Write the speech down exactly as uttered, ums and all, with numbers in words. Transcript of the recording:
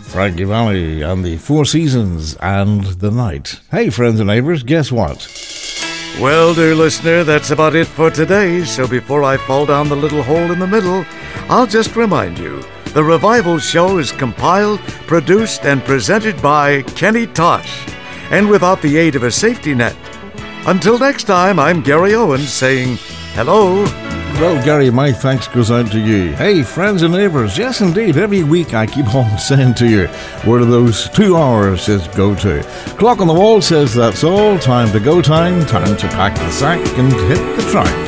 Frankie Valli and the Four Seasons and the Night. Hey, friends and neighbours, guess what? Well, dear listener, that's about it for today. So before I fall down the little hole in the middle, I'll just remind you, the Revival Show is compiled, produced, and presented by Kenny Tosh, and without the aid of a safety net. Until next time, I'm Gary Owens saying hello. Well, Gary, my thanks goes out to you. Hey, friends and neighbours, yes indeed, every week I keep on saying to you, where do those two hours just go to? Clock on the wall says that's all, time to go time, time to pack the sack and hit the track.